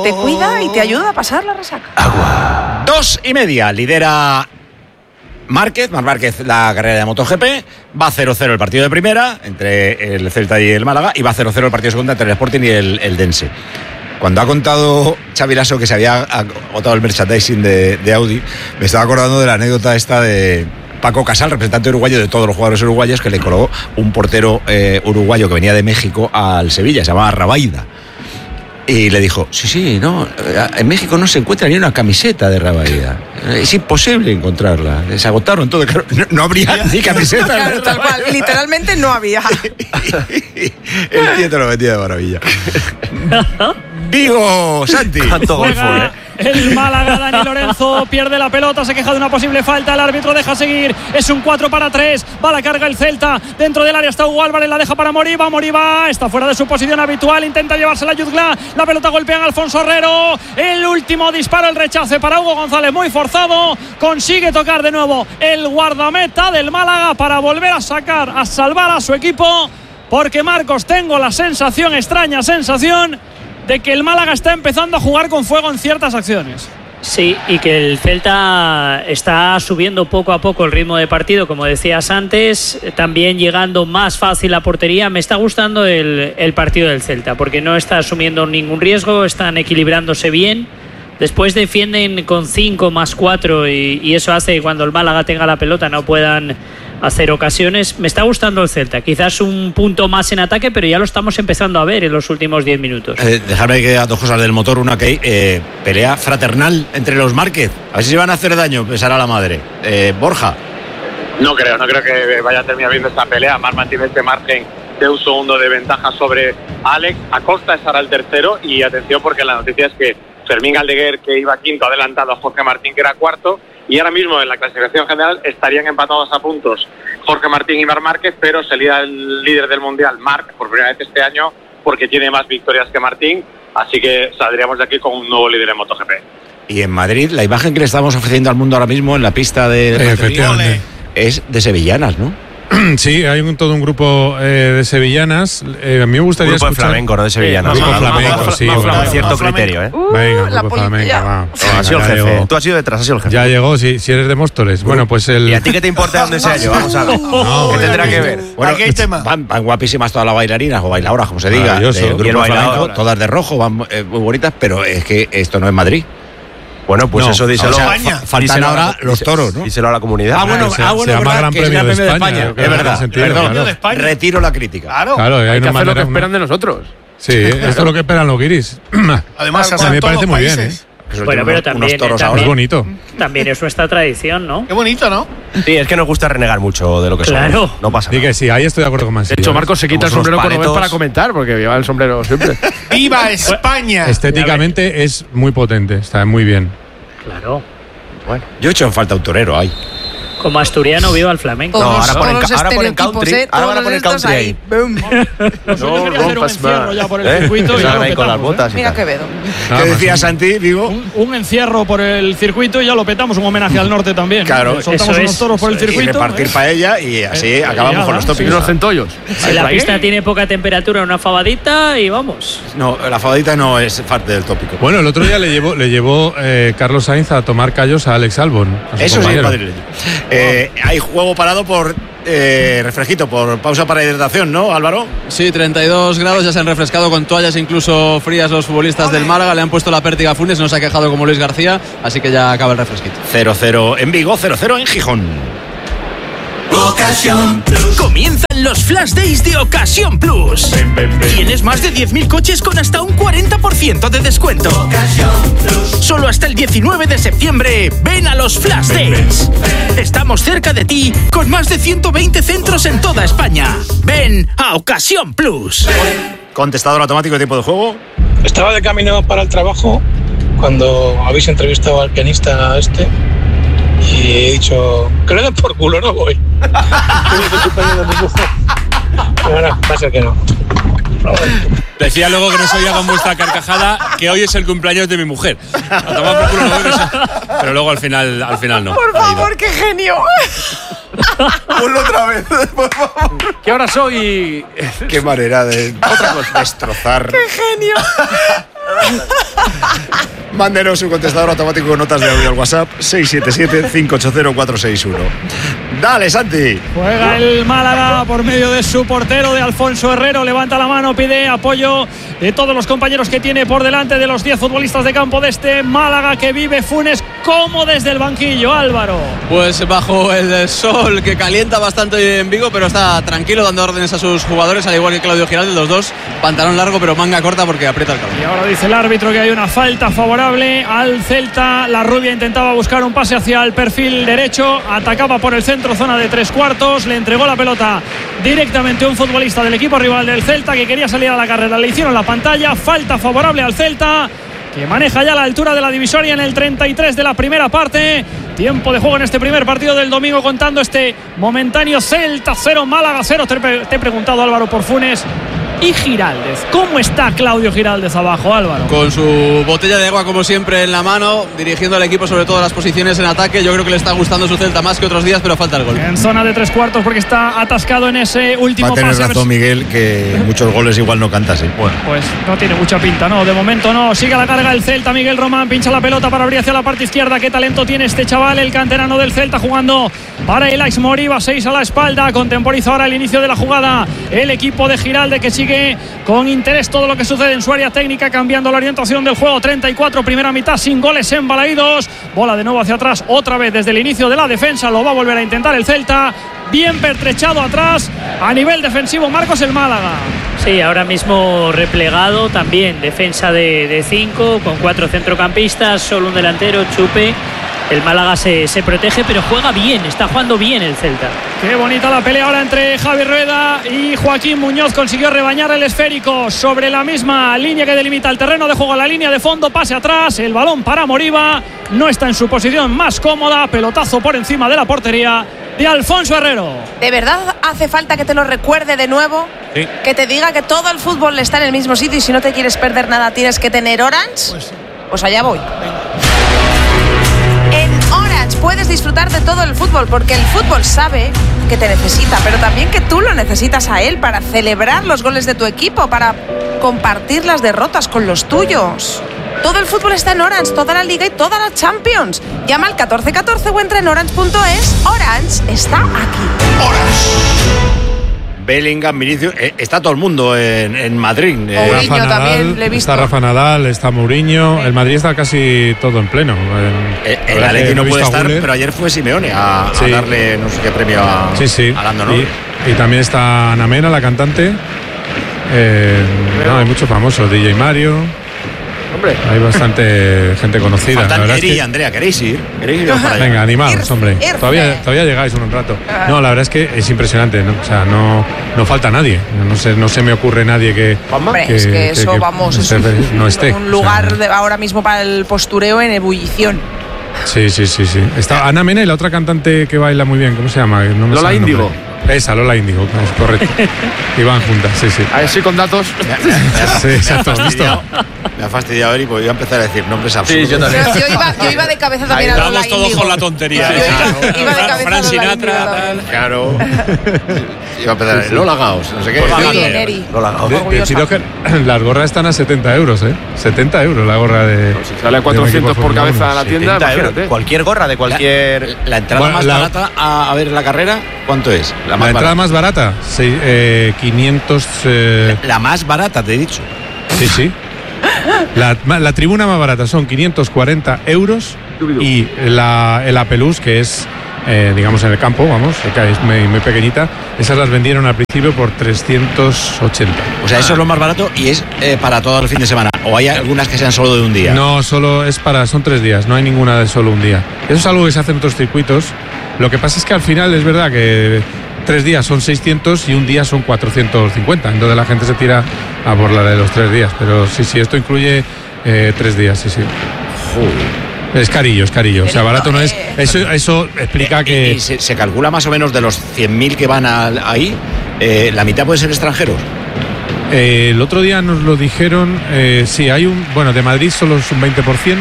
te cuida y te ayuda a pasar la resaca. Agua. 2:30, lidera Marc Márquez la carrera de MotoGP, va 0-0 el partido de primera entre el Celta y el Málaga y va 0-0 el partido de segunda entre el Sporting y el Dense. Cuando ha contado Xavi Lasso que se había agotado el merchandising de Audi, me estaba acordando de la anécdota esta de Paco Casal, representante uruguayo de todos los jugadores uruguayos, que le colgó un portero uruguayo que venía de México al Sevilla, se llamaba Rabaida. Y le dijo, sí, no, en México no se encuentra ni una camiseta de Rabaida. Es imposible encontrarla. Se agotaron todo. No habría ni camiseta. Claro, tal cual, literalmente no había. El tío te lo metía de maravilla. Vigo, Santi. ¿Cuánto gol fue, El Málaga, Dani Lorenzo pierde la pelota, se queja de una posible falta, el árbitro deja seguir, es un 4-3, va a la carga el Celta, dentro del área está Hugo Álvarez, la deja para Moriba, está fuera de su posición habitual, intenta llevársela a Yuzgla, la pelota golpea en Alfonso Herrero, el último disparo, el rechace para Hugo González, muy forzado, consigue tocar de nuevo el guardameta del Málaga para volver a salvar a su equipo, porque Marcos, tengo la extraña sensación de que el Málaga está empezando a jugar con fuego en ciertas acciones. Sí, y que el Celta está subiendo poco a poco el ritmo de partido, como decías antes, también llegando más fácil a portería. Me está gustando el partido del Celta, porque no está asumiendo ningún riesgo, están equilibrándose bien. Después defienden con 5 más 4 y eso hace que cuando el Málaga tenga la pelota no puedan hacer ocasiones. Me está gustando el Celta, quizás un punto más en ataque, pero ya lo estamos empezando a ver en los últimos 10 minutos. Dejadme que diga dos cosas del motor. Una, que hay pelea fraternal entre los Márquez, a ver si se van a hacer daño, pensará la madre. Borja. No creo que vaya a terminar viendo esta pelea. Marc mantiene este margen de un segundo de ventaja sobre Alex. Acosta estará el tercero y atención, porque la noticia es que Fermín Galdeguer, que iba quinto, ha adelantado a Jorge Martín, que era cuarto, y ahora mismo en la clasificación general estarían empatados a puntos Jorge Martín y Marc Márquez, pero sería el líder del Mundial Marc por primera vez este año, porque tiene más victorias que Martín, así que saldríamos de aquí con un nuevo líder en MotoGP. Y en Madrid, la imagen que le estamos ofreciendo al mundo ahora mismo en la pista de es de sevillanas, ¿no? Sí, hay todo un grupo de sevillanas. A mí me gustaría grupo escuchar... de flamenco, no de sevillanas. Grupo flamenco, sí. Con cierto criterio, ¿eh? Venga, grupo flamenco, va. Ha sido el jefe. Tú has ido detrás, has sido el jefe. Ya llegó, si eres de Móstoles. Bueno, pues el... ¿Y a ti qué te importa dónde sea yo? Vamos a ver. ¿Qué tendrá que ver? Bueno, aquí hay tema. Van guapísimas todas las bailarinas o bailadoras, como se diga, del grupo flamenco, todas de rojo, van muy bonitas, pero es que esto no es Madrid. Bueno, pues eso díselo. Faltan ahora los toros, ¿no? Díselo a la comunidad. se llama Gran Premio de España. Es verdad. Perdón, retiro la crítica. Claro, hay que hacer lo que esperan de nosotros. Sí, esto es lo que esperan los guiris. Además, a mí me parece muy bien, ¿eh? Bueno, pero también es bonito. También es nuestra tradición, ¿no? Qué bonito, ¿no? Sí, es que nos gusta renegar mucho de lo que somos. No pasa nada. Sí, que sí, ahí estoy de acuerdo con Mansillo. De hecho, Marcos se quita el sombrero cuando ves para comentar, porque lleva el sombrero siempre. ¡Viva España! Estéticamente es muy potente, está muy bien. Claro. Bueno, yo he hecho en falta un torero ahí. Como asturiano vivo al flamenco. No, ahora ponen country. Ahora van a poner country ahí. No rompas más. Ya por el circuito y ya lo petamos, con las botas. Mira Quevedo. ¿Qué decía Santi, Vigo? Un encierro por el circuito y ya lo petamos. Un homenaje al norte también. Claro. Soltamos unos toros por el circuito. Y repartir paella y así acabamos con los tópicos. Y unos centollos. Si la pista tiene poca temperatura, una fabadita y vamos. No, la fabadita no es parte del tópico. Bueno, el otro día le llevó Carlos Sainz a tomar callos a Alex Albon. Eso sí, madrileño. Hay juego parado por refresquito, por pausa para hidratación, ¿no, Álvaro? Sí, 32 grados, ya se han refrescado con toallas incluso frías los futbolistas del Málaga, le han puesto la pértiga a Funes, no se ha quejado como Luis García, así que ya acaba el refresquito. 0-0 en Vigo, 0-0 en Gijón. Ocasión Plus. Comienzan los Flash Days de Ocasión Plus. Tienes más de 10.000 coches con hasta un 40% de descuento. Ocasión Plus. Solo hasta el 19 de septiembre. Ven a los Flash Days. Estamos cerca de ti con más de 120 centros en toda España. Ven a Ocasión Plus. Contestador automático de tiempo de juego. Estaba de camino para el trabajo cuando habéis entrevistado al pianista este. Y he dicho, que le den por culo, no voy. Ahora, va a ser que no. Decía luego que no se oía con vuestra carcajada que hoy es el cumpleaños de mi mujer. A tomar por culo, pero luego al final no. Por favor, qué genio. Ponlo otra vez, por favor. ¿Qué hora soy? Qué manera de otra cosa, destrozar. ¡Qué genio! Mándenos su contestador automático con notas de audio al WhatsApp 677-580-461. Dale, Santi. Juega el Málaga por medio de su portero, de Alfonso Herrero. Levanta la mano, pide apoyo de todos los compañeros que tiene por delante, de los 10 futbolistas de campo de este Málaga que vive Funes como desde el banquillo, Álvaro. Pues bajo el sol que calienta bastante en Vigo, pero está tranquilo dando órdenes a sus jugadores, al igual que Claudio Giraldes, los dos pantalón largo pero manga corta porque aprieta el caballo. Y ahora dice el árbitro que hay una falta favorable al Celta. La rubia intentaba buscar un pase hacia el perfil derecho, atacaba por el centro, zona de 3/4, le entregó la pelota directamente a un futbolista del equipo rival del Celta que quería salir a la carrera, le hicieron la pantalla, falta favorable al Celta, que maneja ya la altura de la divisoria en el 33 de la primera parte. Tiempo de juego en este primer partido del domingo, contando este momentáneo Celta 0, Málaga 0. Te he preguntado, Álvaro, por Funes y Giraldez. ¿Cómo está Claudio Giraldez abajo, Álvaro? Con su botella de agua como siempre en la mano, dirigiendo al equipo sobre todo las posiciones en ataque. Yo creo que le está gustando su Celta más que otros días, pero falta el gol. En zona de 3/4 porque está atascado en ese último pase. Va a tener razón Miguel, que muchos goles igual no canta así. Bueno, pues no tiene mucha pinta, no, de momento no. Sigue a la carga el Celta, Miguel Román pincha la pelota para abrir hacia la parte izquierda. Qué talento tiene este chaval, el canterano del Celta, jugando para el Aix Moriba, 6 a la espalda. Contemporiza ahora el inicio de la jugada el equipo de Giraldez, que sigue con interés todo lo que sucede en su área técnica, cambiando la orientación del juego. 34, primera mitad, sin goles en Balaídos. Bola de nuevo hacia atrás, otra vez desde el inicio de la defensa. Lo va a volver a intentar el Celta. Bien pertrechado atrás a nivel defensivo Marcos el Málaga. Sí, ahora mismo replegado también, defensa de 5 con 4 centrocampistas, solo un delantero, Chupe. El Málaga se protege, pero juega bien, está jugando bien el Celta. Qué bonita la pelea ahora entre Javi Rueda y Joaquín Muñoz. Consiguió rebañar el esférico sobre la misma línea que delimita el terreno de juego, la línea de fondo, pase atrás, el balón para Moriba. No está en su posición más cómoda, pelotazo por encima de la portería de Alfonso Herrero. ¿De verdad hace falta que te lo recuerde de nuevo? Sí. Que te diga que todo el fútbol está en el mismo sitio y si no te quieres perder nada tienes que tener Orange. Pues allá voy. En Orange puedes disfrutar de todo el fútbol porque el fútbol sabe que te necesita, pero también que tú lo necesitas a él para celebrar los goles de tu equipo, para compartir las derrotas con los tuyos. Todo el fútbol está en Orange, toda la Liga y toda la Champions. Llama al 1414 o entra en orange.es. Orange está aquí. Bellingham, Vinicius, está todo el mundo en Madrid. Mourinho también, le he visto. Está Rafa Nadal, está Mourinho. El Madrid está casi todo en pleno. El Atleti no puede estar, pero ayer fue Simeone a darle no sé qué premio a Lando, ¿no? Y también está Ana Mena, la cantante. Hay muchos famosos, DJ Mario. Hombre. Hay bastante gente conocida. Faltan la verdad Eri es que... y Andrea, ¿queréis ir? Para allá? Venga, animados, hombre. Todavía llegáis un rato. No, la verdad es que es impresionante, ¿no? O sea, no falta nadie. No se me ocurre nadie que... Hombre, es que eso, vamos, es no esté. Un lugar ahora mismo para el postureo en ebullición. Sí. Está Ana Mena y la otra cantante que baila muy bien, ¿cómo se llama? No me Lola Índigo. Esa, Lola Índigo, es correcto. Y van juntas, sí. A ver si con datos. Sí, exacto, ¿visto? Me ha fastidiado Eri porque iba a empezar a decir nombres absurdos. Sí, yo también. Yo iba de cabeza también a Lola Índigo. Estamos todos con la tontería. Iba de cabeza Fran Sinatra. Claro. Iba a empezar a decir Lola Gaos, no sé qué. Muy bien, Eri. Lola Gaos. Deciros que las gorras están a 70 euros, ¿eh? 70 euros la gorra de... Pues si sale a 400 por cabeza a la tienda, imagínate. Cualquier gorra de cualquier... La entrada más barata a ver la carrera, ¿cuánto es? La entrada más barata, 500... La más barata, te he dicho. Sí. La tribuna más barata son 540 euros y el Apelús, que es, digamos, en el campo, vamos, que es muy pequeñita, esas las vendieron al principio por 380. O sea, eso es lo más barato y es para todo el fin de semana. ¿O hay algunas que sean solo de un día? No, son 3 días, no hay ninguna de solo un día. Eso es algo que se hace en otros circuitos. Lo que pasa es que al final es verdad que 3 días son 600 y un día son 450. Entonces la gente se tira a por la de los 3 días. Pero sí, esto incluye 3 días, sí. Joder. Es carillo. O sea, barato no es. Eso explica que. Y se calcula más o menos de los 100.000 que van ahí, la mitad puede ser extranjeros. El otro día nos lo dijeron. Sí, hay bueno, de Madrid solo es un 20%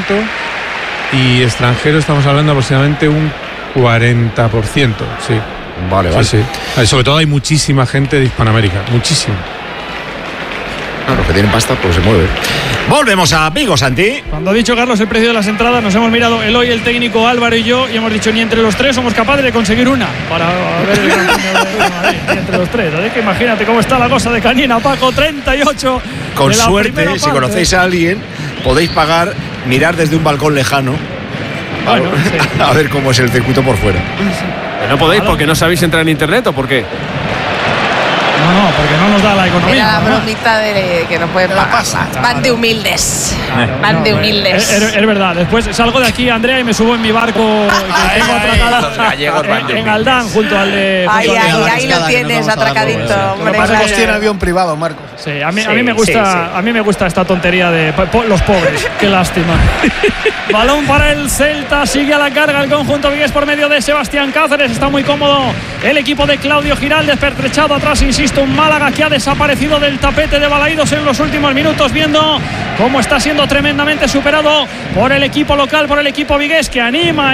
y extranjero estamos hablando aproximadamente un 40%, sí. Vale. Sí. Sobre todo hay muchísima gente de Hispanoamérica, muchísimo. Los que tienen pasta, pues se mueven. Volvemos a Vigo, Santi. Cuando ha dicho Carlos el precio de las entradas, nos hemos mirado Eloy, el técnico, Álvaro y yo, y hemos dicho ni entre los tres somos capaces de conseguir una para ver el Gran Premio de Madrid, ni entre los tres. Así que imagínate cómo está la cosa de Canina, Paco, 38. Con suerte, si conocéis a alguien, podéis pagar, mirar desde un balcón lejano. Bueno, sí. A ver cómo es el circuito por fuera. No podéis porque no sabéis entrar en internet, ¿o por qué? No, porque no nos da la economía. Era la bromita de que no pueden pagar. Van de humildes. Van de humildes. Es verdad. Después salgo de aquí, Andrea, y me subo en mi barco que tengo atracada en Aldán, junto al de. Ahí lo tienes, atracadito. Marcos tiene avión privado, Marcos. Sí, a mí me gusta, a mí me gusta esta tontería de los pobres. Qué lástima. Balón para el Celta, sigue a la carga el conjunto vigués por medio de Sebastián Cáceres. Está muy cómodo el equipo de Claudio Giraldez, pertrechado atrás, insisto, un Málaga que ha desaparecido del tapete de Balaídos en los últimos minutos, viendo cómo está siendo tremendamente superado por el equipo local, por el equipo vigués, que anima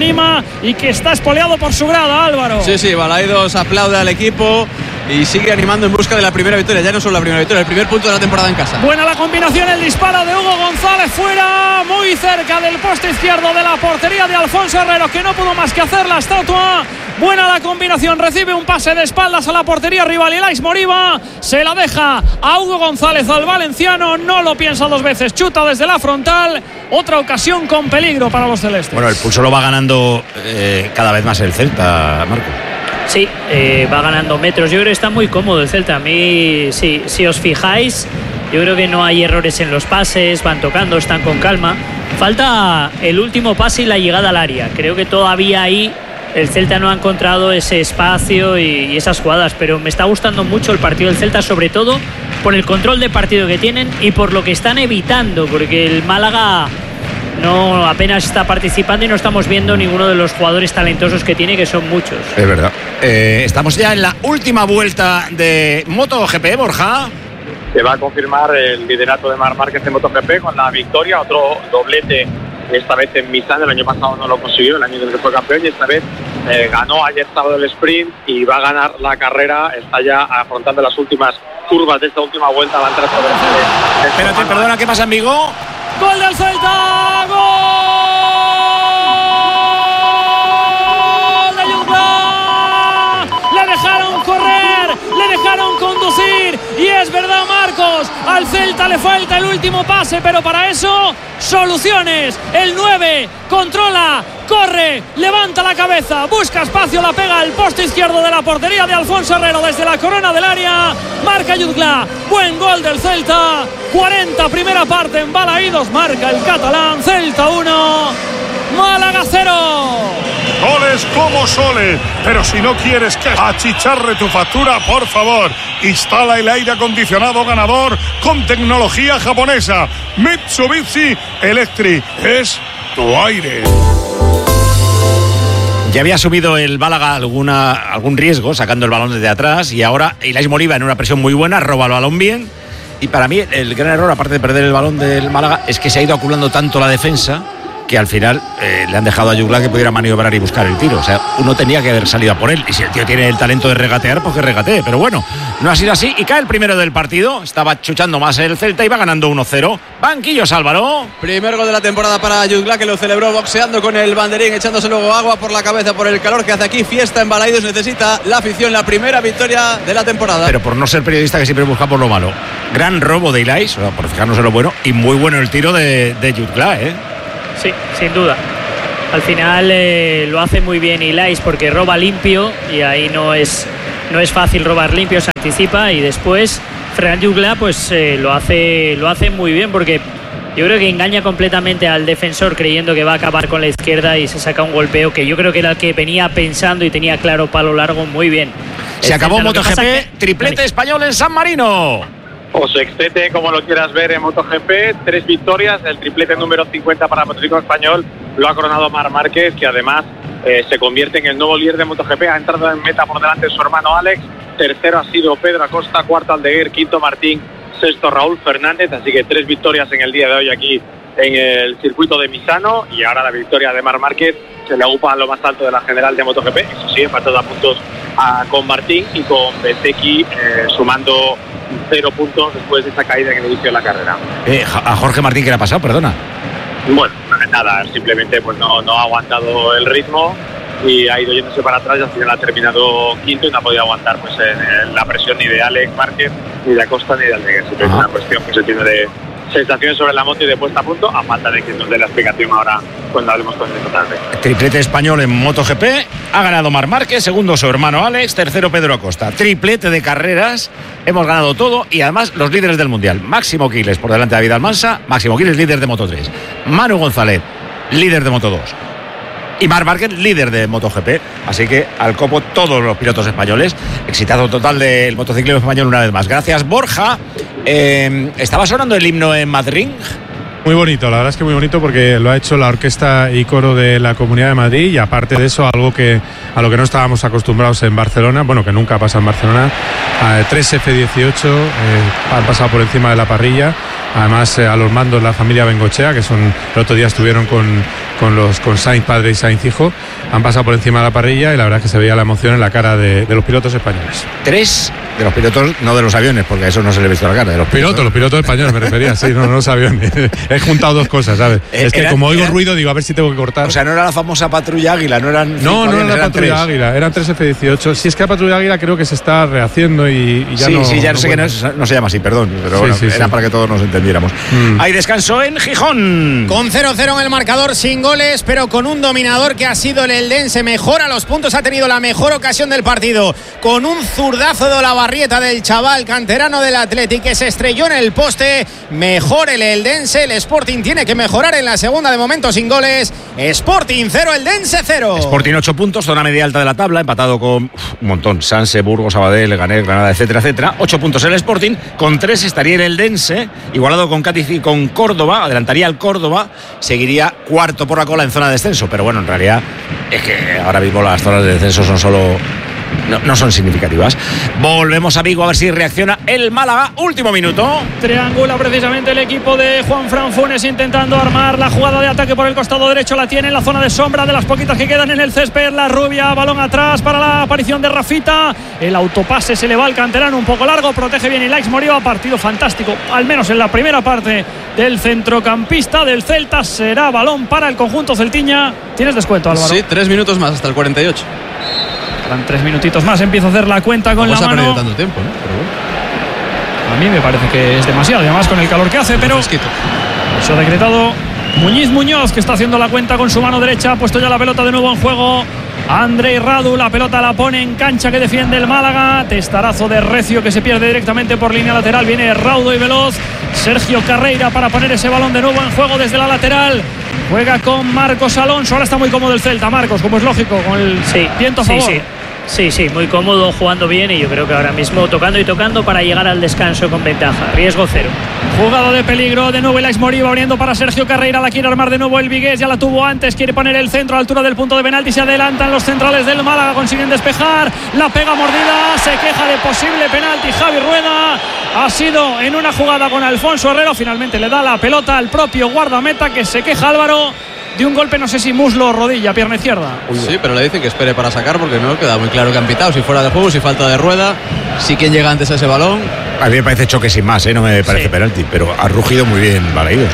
y que está espoleado por su grada, Álvaro. Sí, Balaídos aplaude al equipo y sigue animando en busca de la primera victoria. Ya no solo la primera victoria, el primer punto de la temporada en casa. Buena la combinación, el disparo de Hugo González fuera, muy cerca del poste izquierdo de la portería de Alfonso Herrero, que no pudo más que hacer la estatua. Buena la combinación, recibe un pase de espaldas a la portería rival y Elais Moriba se la deja a Hugo González, al valenciano, no lo piensa dos veces, chuta desde la frontal. Otra ocasión con peligro para los celestes. Bueno, el pulso lo va ganando cada vez más el Celta, Marco. Sí, va ganando metros. Yo creo que está muy cómodo el Celta. A mí, sí, si os fijáis, yo creo que no hay errores en los pases, van tocando, están con calma. Falta el último pase y la llegada al área. Creo que todavía ahí el Celta no ha encontrado ese espacio y esas jugadas, pero me está gustando mucho el partido del Celta, sobre todo por el control de partido que tienen y por lo que están evitando, porque el Málaga no apenas está participando y no estamos viendo ninguno de los jugadores talentosos que tiene, que son muchos. Es verdad. Estamos ya en la última vuelta de MotoGP, Borja. Se va a confirmar el liderato de Marc Márquez en MotoGP con la victoria, otro doblete, esta vez en Misano. El año pasado no lo consiguió, el año en el que fue campeón, y esta vez ganó ayer sábado el sprint y va a ganar la carrera. Está ya afrontando las últimas curvas de esta última vuelta. Va a entrar sobre el Espérate, perdona, ¿qué pasa en Vigo? ¡Gol del Celta! ¡Gol de Yugla! Le dejaron correr, le dejaron conducir, y es verdad, Marcos, al Celta le falta el último pase, pero para eso soluciones. El 9 controla, corre, levanta la cabeza, busca espacio, la pega al poste izquierdo de la portería de Alfonso Herrero desde la corona del área. Marca Yugla, buen gol del Celta. 40, primera parte en Balaídos, marca el catalán. Celta 1, Málaga 0. Goles como Sole, pero si no quieres que achicharre tu factura, por favor, instala el aire acondicionado ganador con tecnología japonesa. Mitsubishi Electric es tu aire. Ya había asumido el Málaga algún riesgo sacando el balón desde atrás, y ahora Elais Moriba, en una presión muy buena, roba el balón bien. Y para mí el gran error, aparte de perder el balón del Málaga, es que se ha ido acumulando tanto la defensa que al final le han dejado a Yugla que pudiera maniobrar y buscar el tiro. O sea, uno tenía que haber salido a por él, y si el tío tiene el talento de regatear, pues que regatee. Pero bueno, no ha sido así, y cae el primero del partido. Estaba chuchando más el Celta y va ganando 1-0. Banquillos, Álvaro. Primer gol de la temporada para Yugla, que lo celebró boxeando con el banderín, echándose luego agua por la cabeza por el calor que hace aquí. Fiesta en Balaídos, necesita la afición la primera victoria de la temporada. Pero por no ser periodista, que siempre busca por lo malo. Gran robo de Elais, o sea, por fijarnos en lo bueno, y muy bueno el tiro de Yugla, Sí, sin duda. Al final lo hace muy bien Elais, porque roba limpio, y ahí no es fácil robar limpio, se anticipa, y después Fran Yugla pues lo hace muy bien, porque yo creo que engaña completamente al defensor creyendo que va a acabar con la izquierda y se saca un golpeo que yo creo que era el que venía pensando y tenía claro, palo largo, muy bien. Se acabó MotoGP, triplete español en San Marino. O sextete, como lo quieras ver, en MotoGP. 3 victorias, el triplete número 50 para el motociclismo español lo ha coronado Marc Márquez, que además se convierte en el nuevo líder de MotoGP. Ha entrado en meta por delante de su hermano Alex. Tercero ha sido Pedro Acosta, cuarto Aldeguer, quinto Martín, sexto Raúl Fernández. Así que 3 victorias en el día de hoy aquí en el circuito de Misano, y ahora la victoria de Marc Márquez se le ocupa a lo más alto de la general de MotoGP. Eso sí, empatado a puntos con Martín y con Bezzecchi, sumando 0 puntos después de esa caída en el inicio de la carrera. A Jorge Martín, ¿qué le ha pasado? Perdona. Bueno, nada, simplemente pues no ha aguantado el ritmo y ha ido yéndose para atrás y al final ha terminado quinto y no ha podido aguantar pues en la presión ni de Alex Márquez, ni de Acosta, ni de Aldeguer. Siempre es una cuestión que se tiene de sensaciones sobre la moto y de puesta a punto, a falta de que nos dé la explicación ahora cuando hablemos con él tarde. Triplete español en MotoGP, ha ganado Marc Márquez, segundo su hermano Alex, tercero Pedro Acosta. Triplete de carreras, hemos ganado todo y además los líderes del Mundial. Máximo Quiles por delante de David Almansa, Máximo Quiles líder de Moto3. Manu González, líder de Moto2. Y Marc Márquez, líder de MotoGP. Así que al copo todos los pilotos españoles. Exitazo total del motociclismo español una vez más. Gracias, Borja. ¿Estaba sonando el himno en Madrid? Muy bonito, la verdad es que muy bonito porque lo ha hecho la orquesta y coro de la Comunidad de Madrid y aparte de eso, algo a lo que no estábamos acostumbrados en Barcelona, bueno, que nunca pasa en Barcelona, 3 F-18 han pasado por encima de la parrilla. Además, a los mandos la familia Bengochea, que el otro día estuvieron con Sainz padre y Sainz hijo, han pasado por encima de la parrilla y la verdad es que se veía la emoción en la cara de los pilotos españoles. 3 de los pilotos, no de los aviones, porque a eso no se le ha visto la cara. De los pilotos españoles me refería, sí, no los aviones. He juntado dos cosas, ¿sabes? Es que como oigo ruido, digo, a ver si tengo que cortar. O sea, no era la famosa Patrulla Águila, no eran. No era la Patrulla Águila, eran 3 F-18. Si es que la Patrulla Águila creo que se está rehaciendo y ya no. Sí, ya no sé que no se llama así, perdón, pero bueno, era para que todos nos entendiéramos. Hay descanso en Gijón. Con 0-0 en el marcador, sin goles, pero con un dominador que ha sido el eldense. Mejora los puntos, ha tenido la mejor ocasión del partido. Con un zurdazo de Olavarrieta del chaval canterano del Athletic que se estrelló en el poste. Mejor el eldense. El Sporting tiene que mejorar en la segunda, de momento sin goles. Sporting 0, eldense 0. Sporting 8 puntos, zona media alta de la tabla, empatado con un montón. Sanse, Burgos, Sabadell, Leganés, Granada, etcétera, etcétera. 8 puntos el Sporting, con 3 estaría el eldense, igualado con Cádiz y con Córdoba, adelantaría al Córdoba, seguiría cuarto por la cola en zona de descenso, pero bueno, en realidad es que ahora mismo las zonas de descenso son solo... No son significativas. Volvemos a Vigo a ver si reacciona el Málaga. Último minuto. Triangula precisamente el equipo de Juanfran Funes intentando armar la jugada de ataque por el costado derecho. La tiene en la zona de sombra de las poquitas que quedan en el césped. La rubia, balón atrás para la aparición de Rafita. El autopase se le va al canterano un poco largo. Protege bien Ilaix Moriba. Partido fantástico, al menos en la primera parte del centrocampista del Celta. Será balón para el conjunto celtiña. ¿Tienes descuento, Álvaro? Sí, 3 minutos más hasta el 48. 3 minutitos más, empiezo a hacer la cuenta con la mano. Ha perdido tanto tiempo, ¿no? Pero bueno. A mí me parece que es demasiado, además con el calor que hace, pero se ha decretado Muñoz, que está haciendo la cuenta con su mano derecha, ha puesto ya la pelota de nuevo en juego. Andrei Radu, la pelota la pone en cancha que defiende el Málaga. Testarazo de Recio que se pierde directamente por línea lateral. Viene raudo y veloz Sergio Carreira para poner ese balón de nuevo en juego desde la lateral. Juega con Marcos Alonso. Ahora está muy cómodo el Celta, Marcos, como es lógico, con el viento a favor. Sí, muy cómodo, jugando bien y yo creo que ahora mismo tocando para llegar al descanso con ventaja. Riesgo 0. Jugada de peligro, de nuevo Ilaix Moriba abriendo para Sergio Carreira, la quiere armar de nuevo el Vigués, ya la tuvo antes, quiere poner el centro a la altura del punto de penalti, se adelantan los centrales del Málaga, consiguen despejar, la pega mordida, se queja de posible penalti Javi Rueda. Ha sido en una jugada con Alfonso Herrero, finalmente le da la pelota al propio guardameta, que se queja Álvaro de un golpe, no sé si muslo o rodilla, pierna izquierda. Sí, pero le dicen que espere para sacar porque no queda muy claro que han pitado, si fuera de juego, si falta de rueda, si quién llega antes a ese balón. A mí me parece choque sin más, no me parece penalti, pero ha rugido muy bien Balaídos.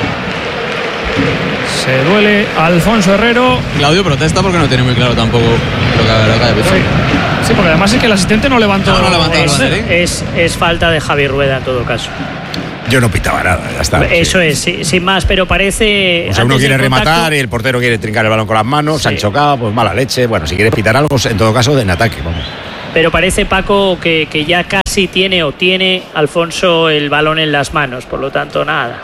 Se duele Alfonso Herrero. Claudio protesta porque no tiene muy claro tampoco lo que haya pitado. Sí, porque además es que el asistente no levantó. Es falta de Javi Rueda en todo caso. Yo no pitaba nada, ya está. Eso es, sin más, pero parece... O sea, uno quiere rematar y el portero quiere trincar el balón con las manos, se han chocado, pues mala leche. Bueno, si quieres pitar algo, en todo caso, en ataque, vamos. Pero parece, Paco, que ya casi tiene Alfonso el balón en las manos, por lo tanto, nada.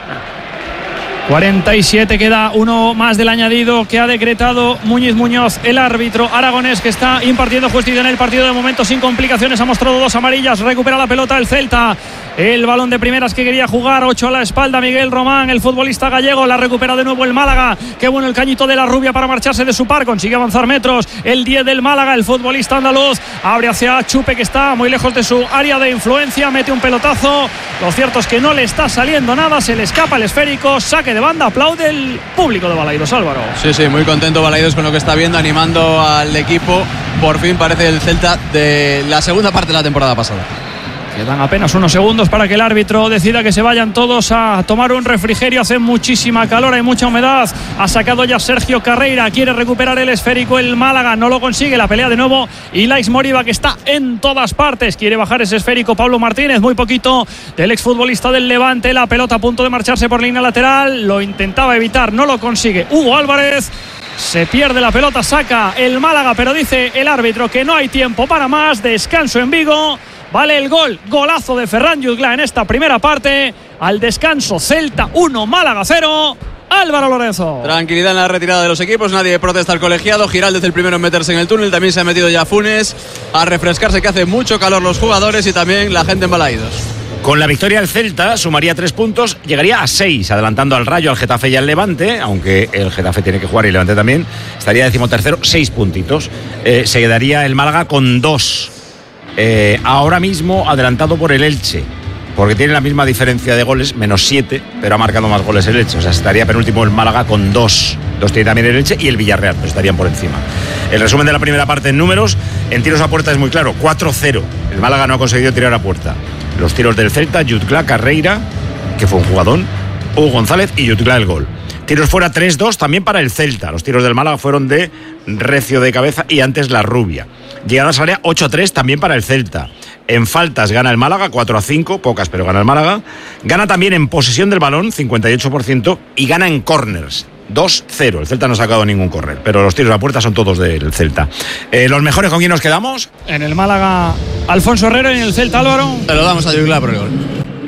47, queda uno más del añadido que ha decretado Muñoz, el árbitro aragonés, que está impartiendo justicia en el partido de momento sin complicaciones. Ha mostrado 2 amarillas, recupera la pelota el Celta. El balón de primeras que quería jugar, 8 a la espalda Miguel Román, el futbolista gallego, la recupera de nuevo el Málaga. Qué bueno el cañito de la rubia para marcharse de su par, consigue avanzar metros. El 10 del Málaga, el futbolista andaluz, abre hacia Chupe, que está muy lejos de su área de influencia, mete un pelotazo. Lo cierto es que no le está saliendo nada, se le escapa el esférico, saque de banda, aplaude el público de Balaidos, Álvaro. Sí, muy contento Balaidos con lo que está viendo, animando al equipo. Por fin parece el Celta de la segunda parte de la temporada pasada. Quedan apenas unos segundos para que el árbitro decida que se vayan todos a tomar un refrigerio. Hace muchísima calor, hay mucha humedad. Ha sacado ya Sergio Carreira. Quiere recuperar el esférico el Málaga. No lo consigue. La pelea de nuevo. Y Lais Moriba, que está en todas partes. Quiere bajar ese esférico Pablo Martínez. Muy poquito del exfutbolista del Levante. La pelota a punto de marcharse por línea lateral. Lo intentaba evitar. No lo consigue Hugo Álvarez. Se pierde la pelota. Saca el Málaga. Pero dice el árbitro que no hay tiempo para más. Descanso en Vigo. Vale el gol, golazo de Ferran Jutgla en esta primera parte. Al descanso, Celta 1, Málaga 0. Álvaro Lorenzo. Tranquilidad en la retirada de los equipos, nadie protesta al colegiado. Giraldez el primero en meterse en el túnel, también se ha metido ya Funes a refrescarse, que hace mucho calor los jugadores y también la gente en Balaídos. Con la victoria el Celta sumaría 3 puntos, llegaría a 6, adelantando al Rayo, al Getafe y al Levante, aunque el Getafe tiene que jugar y el Levante también. Estaría 13º, 6 puntitos. Se quedaría el Málaga con 2. Ahora mismo adelantado por el Elche, porque tiene la misma diferencia de goles, menos 7, pero ha marcado más goles el Elche. O sea, estaría penúltimo el Málaga con 2. 2 tiene también el Elche y el Villarreal, pero estarían por encima. El resumen de la primera parte en números, en tiros a puerta es muy claro, 4-0. El Málaga no ha conseguido tirar a puerta. Los tiros del Celta, Jutgla, Carreira, que fue un jugadón, Hugo González y Jutgla el gol. Tiros fuera 3-2 también para el Celta. Los tiros del Málaga fueron de Recio de cabeza y antes la Rubia. Llegadas al área 8-3 también para el Celta. En faltas gana el Málaga 4-5, pocas pero gana el Málaga. Gana también en posesión del balón 58% y gana en corners 2-0. El Celta no ha sacado ningún córner, pero los tiros a puerta son todos del Celta. ¿Los mejores con quién nos quedamos? En el Málaga Alfonso Herrero y en el Celta Álvaro. Se lo damos a Jutgla por el gol.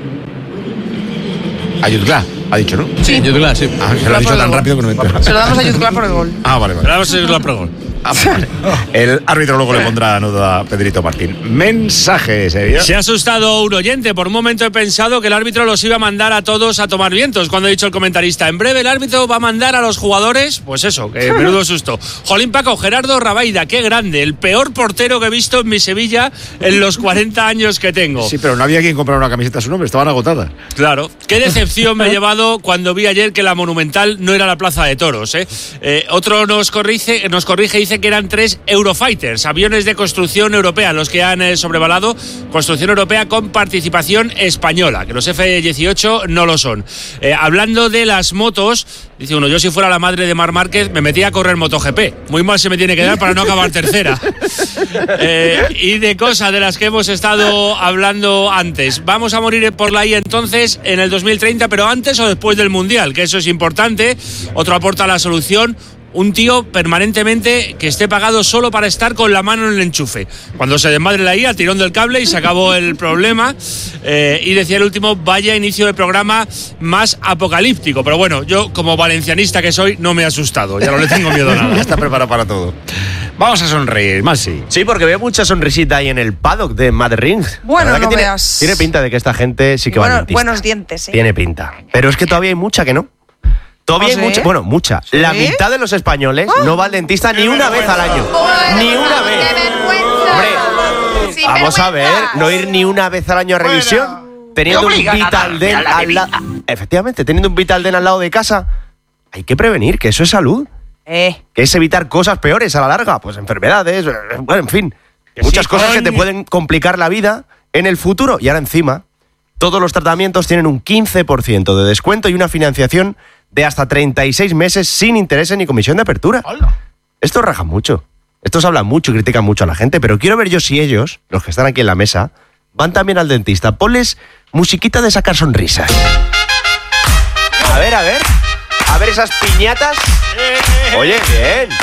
A Jutgla, ha dicho, ¿no? Sí, Jutgla, sí. Se lo ha dicho tan rápido que no me entero. Se lo damos a Jutgla por el gol. Vale. Se lo damos a Jutgla por el gol. Vale. El árbitro luego le pondrá nota a Pedrito Martín. Mensajes, ¿eh? Se ha asustado un oyente. Por un momento he pensado que el árbitro los iba a mandar a todos a tomar vientos. Cuando ha dicho el comentarista, en breve el árbitro va a mandar a los jugadores. Pues eso, que menudo susto. Jolín Paco, Gerardo Rabaida, qué grande. El peor portero que he visto en mi Sevilla en los 40 años que tengo. Sí, pero no había quien comprara una camiseta a su nombre, estaban agotadas. Claro. Qué decepción me he llevado cuando vi ayer que la Monumental no era la Plaza de Toros. Otro nos corrige, dice que eran 3 Eurofighters, aviones de construcción europea, los que han sobrevolado, construcción europea con participación española, que los F-18 no lo son. Hablando de las motos, dice uno, yo si fuera la madre de Marc Márquez me metía a correr MotoGP. Muy mal se me tiene que dar para no acabar tercera. Y de cosas de las que hemos estado hablando antes. Vamos a morir por la IA entonces en el 2030, pero antes o después del Mundial, que eso es importante. Otro aporta la solución. Un tío permanentemente que esté pagado solo para estar con la mano en el enchufe. Cuando se desmadre la IA, tirón del cable y se acabó el problema. Y decía el último, vaya inicio de programa más apocalíptico. Pero bueno, yo como valencianista que soy, no me he asustado. Ya no le tengo miedo a nada. Ya está preparado para todo. Vamos a sonreír, Masi. Sí, porque veo mucha sonrisita ahí en el paddock de Mad Ring. Bueno, no veas. Tiene pinta de que esta gente sí que va a dentista. Buenos dientes, sí. Tiene pinta. Pero es que todavía hay mucha que no. Todavía hay mucha, bueno, mucha. ¿Sí? La mitad de los españoles no va al dentista ni una vez al año. Ni una vez. ¡Qué vergüenza! Hombre, Sí, vamos vergüenza. a ver, no ir ni una vez al año a revisión. Teniendo un Vitaldent al lado. Efectivamente, teniendo un Vitaldent al lado de casa, hay que prevenir, que eso es salud. Que es evitar cosas peores a la larga, pues enfermedades, bueno, en fin. Muchas cosas que te pueden complicar la vida en el futuro. Y ahora encima, todos los tratamientos tienen un 15% de descuento y una financiación de hasta 36 meses sin intereses ni comisión de apertura. ¡Hola! Estos rajan mucho. Estos hablan mucho y critican mucho a la gente, pero quiero ver yo si ellos, los que están aquí en la mesa, van también al dentista. Ponles musiquita de sacar sonrisas. A ver. A ver esas piñatas. Oye, bien.